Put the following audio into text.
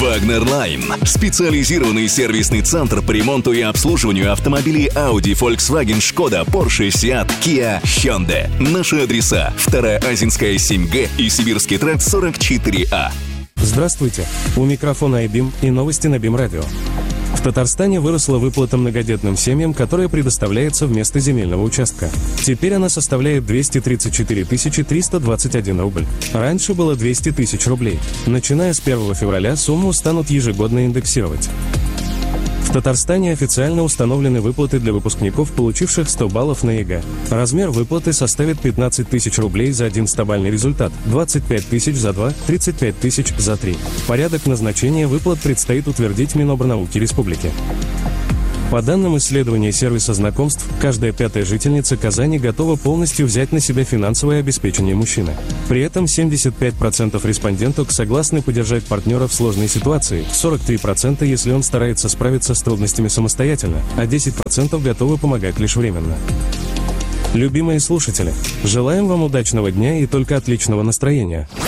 Wagner Line. Специализированный сервисный центр по ремонту и обслуживанию автомобилей Audi, Volkswagen, Skoda, Porsche, Seat, Kia, Hyundai. Наши адреса: 2-я Азинская 7Г и Сибирский тракт 44А. Здравствуйте. У микрофона iBeam и новости на BeamRadio. Radio. В Татарстане выросла выплата многодетным семьям, которая предоставляется вместо земельного участка. Теперь она составляет 234 321 рубль. Раньше было 200 тысяч рублей. Начиная с 1 февраля сумму станут ежегодно индексировать. В Татарстане официально установлены выплаты для выпускников, получивших 100 баллов на ЕГЭ. Размер выплаты составит 15 тысяч рублей за один 100-бальный результат, 25 тысяч за 2, 35 тысяч за 3. Порядок назначения выплат предстоит утвердить Минобрнауки Республики. По данным исследования сервиса знакомств, каждая 5-я жительница Казани готова полностью взять на себя финансовое обеспечение мужчины. При этом 75% респонденток согласны поддержать партнера в сложной ситуации, 43% если он старается справиться с трудностями самостоятельно, а 10% готовы помогать лишь временно. Любимые слушатели, желаем вам удачного дня и только отличного настроения.